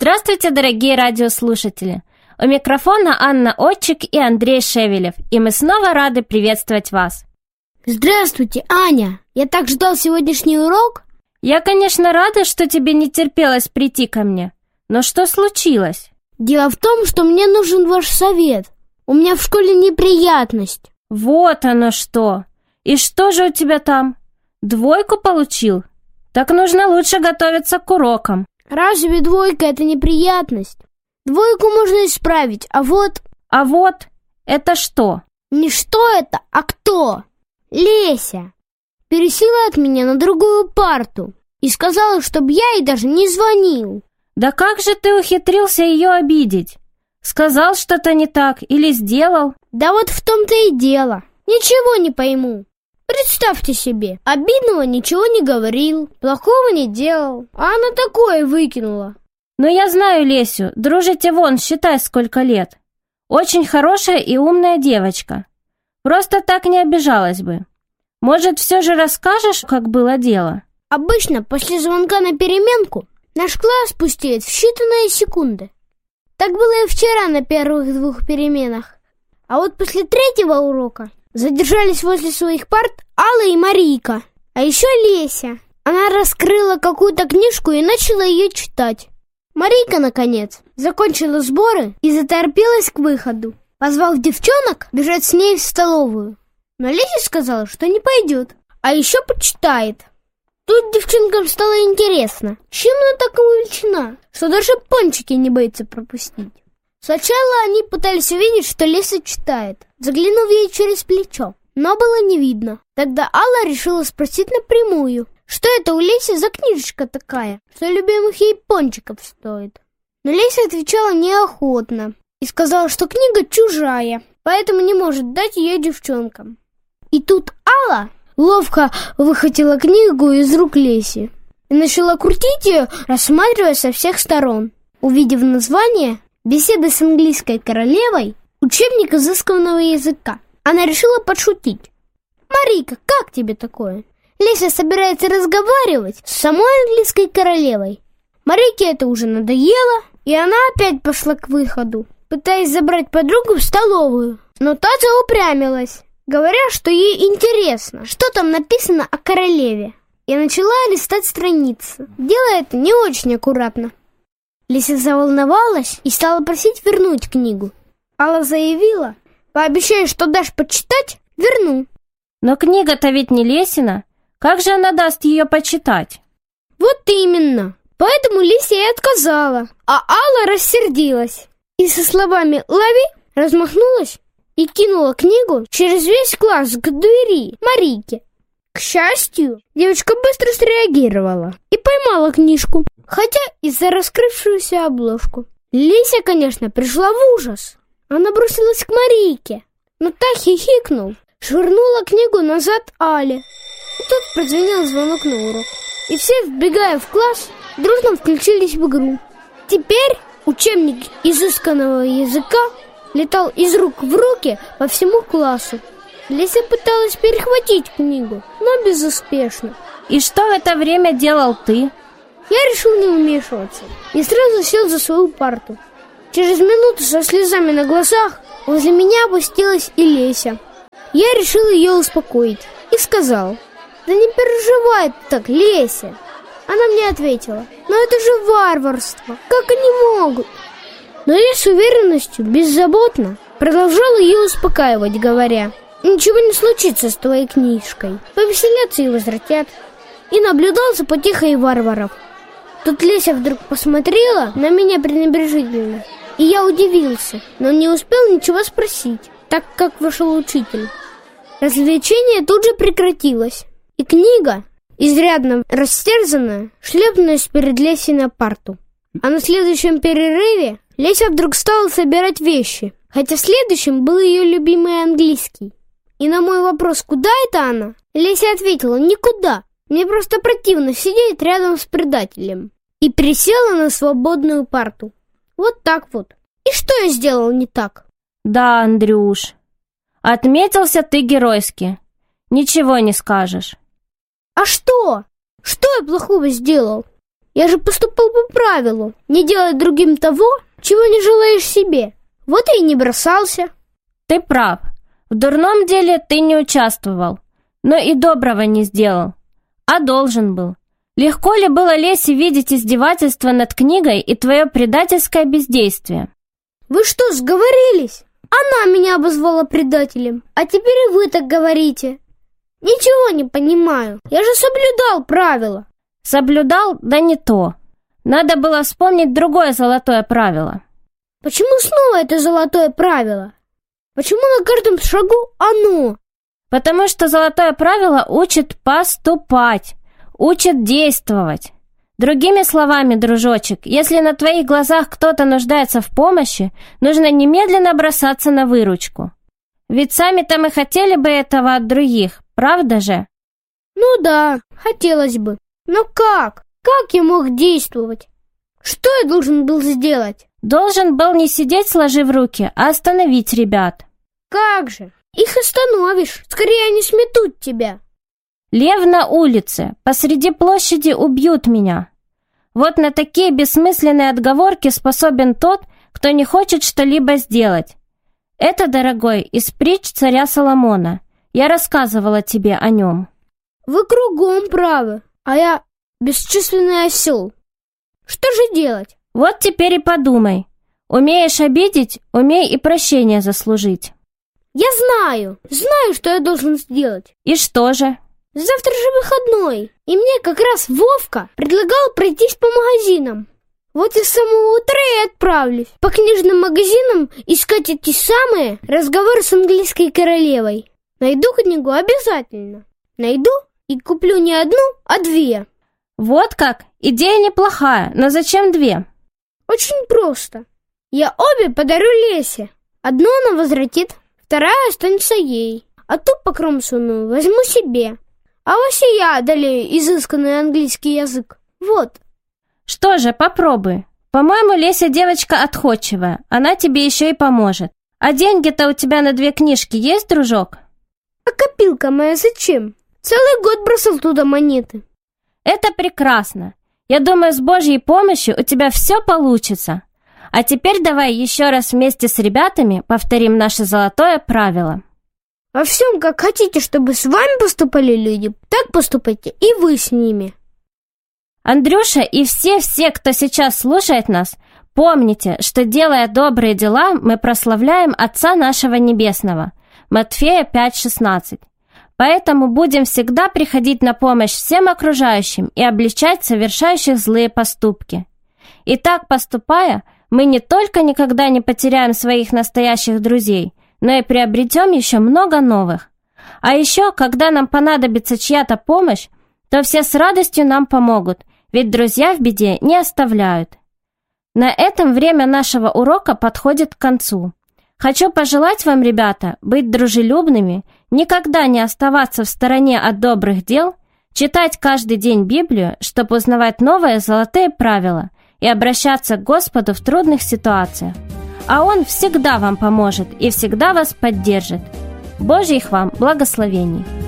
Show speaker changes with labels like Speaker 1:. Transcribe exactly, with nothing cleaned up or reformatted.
Speaker 1: Здравствуйте, дорогие радиослушатели! У микрофона Анна Отчик и Андрей Шевелев, и мы снова рады приветствовать вас.
Speaker 2: Здравствуйте, Аня! Я так ждал сегодняшний урок.
Speaker 1: Я, конечно, рада, что тебе не терпелось прийти ко мне. Но что случилось?
Speaker 2: Дело в том, что мне нужен ваш совет. У меня в школе неприятность.
Speaker 1: Вот оно что! И что же у тебя там? Двойку получил? Так нужно лучше готовиться к урокам.
Speaker 2: Разве двойка — это неприятность? Двойку можно исправить, а вот...
Speaker 1: А вот? Это что?
Speaker 2: Не что это, а кто? Леся. Пересела от меня на другую парту и сказала, чтобы я ей даже не звонил.
Speaker 1: Да как же ты ухитрился ее обидеть? Сказал что-то не так или сделал?
Speaker 2: Да вот в том-то и дело. Ничего не пойму. Представьте себе, обидного ничего не говорил, плохого не делал, а она такое выкинула.
Speaker 1: Но я знаю Лесю, дружите вон, считай, сколько лет. Очень хорошая и умная девочка. Просто так не обижалась бы. Может, все же расскажешь, как было дело?
Speaker 2: Обычно после звонка на переменку наш класс пустеет в считанные секунды. Так было и вчера на первых двух переменах. А вот после третьего урока задержались возле своих парт Алла и Марийка. А еще Леся. Она раскрыла какую-то книжку и начала ее читать. Марийка, наконец, закончила сборы и заторопилась к выходу, позвав девчонок бежать с ней в столовую. Но Леся сказала, что не пойдет, а еще почитает. Тут девчонкам стало интересно, чем она так увлечена, что даже пончики не боится пропустить. Сначала они пытались увидеть, что Леся читает, заглянув ей через плечо, но было не видно. Тогда Алла решила спросить напрямую, что это у Леси за книжечка такая, что любимых ей пончиков стоит. Но Леся отвечала неохотно и сказала, что книга чужая, поэтому не может дать ее девчонкам. И тут Алла ловко выхватила книгу из рук Леси и начала крутить ее, рассматривая со всех сторон. Увидев название «Беседы с английской королевой», учебник изысканного языка, она решила подшутить. «Марийка, как тебе такое? Леся собирается разговаривать с самой английской королевой». Марийке это уже надоело, и она опять пошла к выходу, пытаясь забрать подругу в столовую. Но та заупрямилась, говоря, что ей интересно, что там написано о королеве, и начала листать страницы, делая это не очень аккуратно. Леся заволновалась и стала просить вернуть книгу. Алла заявила: «Пообещай, что дашь почитать, верну».
Speaker 1: Но книга-то ведь не Лесина. Как же она даст ее почитать?
Speaker 2: Вот именно. Поэтому Леся и отказала, а Алла рассердилась и со словами «Лови» размахнулась и кинула книгу через весь класс к двери Марийке. К счастью, девочка быстро среагировала и поймала книжку, хотя из-за раскрывшуюся обложку. Леся, конечно, пришла в ужас. Она бросилась к Марийке, но та, хихикнув, швырнула книгу назад Але. И тут прозвенел звонок на урок, и все, вбегая в класс, дружно включились в игру. Теперь учебник изысканного языка летал из рук в руки по всему классу. Леся пыталась перехватить книгу, но безуспешно.
Speaker 1: И что в это время делал ты?
Speaker 2: Я решил не вмешиваться и сразу сел за свою парту. Через минуту со слезами на глазах возле меня опустилась и Леся. Я решил ее успокоить и сказал: «Да не переживай ты так, Леся». Она мне ответила: «Но это же варварство, как они могут?» Но я с уверенностью, беззаботно продолжал ее успокаивать, говоря: «Ничего не случится с твоей книжкой, повеселятся и возвратят». И наблюдал за потехой варваров. Тут Леся вдруг посмотрела на меня пренебрежительно, и я удивился, но не успел ничего спросить, так как вошел учитель. Развлечение тут же прекратилось, и книга, изрядно растерзанная, шлепнулась перед Лесей на парту. А на следующем перерыве Леся вдруг стала собирать вещи, хотя в следующем был ее любимый английский. И на мой вопрос, куда это она, Леся ответила: «Никуда, мне просто противно сидеть рядом с предателем». И присела на свободную парту. Вот так вот. И что я сделал не так?
Speaker 1: Да, Андрюш, отметился ты геройски. Ничего не скажешь.
Speaker 2: А что? Что я плохого сделал? Я же поступал по правилу, не делать другим того, чего не желаешь себе. Вот и не бросался.
Speaker 1: Ты прав. В дурном деле ты не участвовал, но и доброго не сделал, а должен был. Легко ли было Лесе видеть издевательство над книгой и твое предательское бездействие?
Speaker 2: Вы что, сговорились? Она меня обозвала предателем, а теперь и вы так говорите. Ничего не понимаю, я же соблюдал правила.
Speaker 1: Соблюдал, да не то. Надо было вспомнить другое золотое правило.
Speaker 2: Почему снова это золотое правило? Почему на каждом шагу оно?
Speaker 1: Потому что золотое правило учит поступать, учит действовать. Другими словами, дружочек, если на твоих глазах кто-то нуждается в помощи, нужно немедленно бросаться на выручку. Ведь сами-то мы хотели бы этого от других, правда же?
Speaker 2: Ну да, хотелось бы. Но как? Как я мог действовать? Что я должен был сделать?
Speaker 1: Должен был не сидеть сложив руки, а остановить ребят.
Speaker 2: Как же? Их остановишь, скорее они сметут тебя.
Speaker 1: Лев на улице, посреди площади убьют меня. Вот на такие бессмысленные отговорки способен тот, кто не хочет что-либо сделать. Это, дорогой, из притч царя Соломона. Я рассказывала тебе о нем.
Speaker 2: Вы кругом правы, а я бесчувственный осел. Что же делать?
Speaker 1: Вот теперь и подумай. Умеешь обидеть, умей и прощения заслужить.
Speaker 2: Я знаю, знаю, что я должен сделать.
Speaker 1: И что же?
Speaker 2: Завтра же выходной, и мне как раз Вовка предлагал пройтись по магазинам. Вот и с самого утра и отправлюсь по книжным магазинам искать эти самые разговоры с английской королевой. Найду книгу обязательно. Найду и куплю не одну, а две.
Speaker 1: Вот как? Идея неплохая, но зачем две?
Speaker 2: Очень просто. Я обе подарю Лесе. Одну она возвратит, вторая останется ей. А ту покромсанную возьму себе. А вось и я одолею изысканный английский язык. Вот.
Speaker 1: Что же, попробуй. По-моему, Леся девочка отходчивая. Она тебе еще и поможет. А деньги-то у тебя на две книжки есть, дружок?
Speaker 2: А копилка моя зачем? Целый год бросал туда монеты.
Speaker 1: Это прекрасно. Я думаю, с Божьей помощью у тебя все получится. А теперь давай еще раз вместе с ребятами повторим наше золотое правило.
Speaker 2: Во всем, как хотите, чтобы с вами поступали люди, так поступайте и вы с ними.
Speaker 1: Андрюша и все-все, кто сейчас слушает нас, помните, что, делая добрые дела, мы прославляем Отца нашего Небесного. Матфея пять шестнадцать. Поэтому будем всегда приходить на помощь всем окружающим и обличать совершающих злые поступки. И так поступая, мы не только никогда не потеряем своих настоящих друзей, но и приобретем еще много новых. А еще, когда нам понадобится чья-то помощь, то все с радостью нам помогут, ведь друзья в беде не оставляют. На этом время нашего урока подходит к концу. Хочу пожелать вам, ребята, быть дружелюбными, никогда не оставаться в стороне от добрых дел, читать каждый день Библию, чтобы узнавать новые золотые правила и обращаться к Господу в трудных ситуациях. А Он всегда вам поможет и всегда вас поддержит. Божьих вам благословений!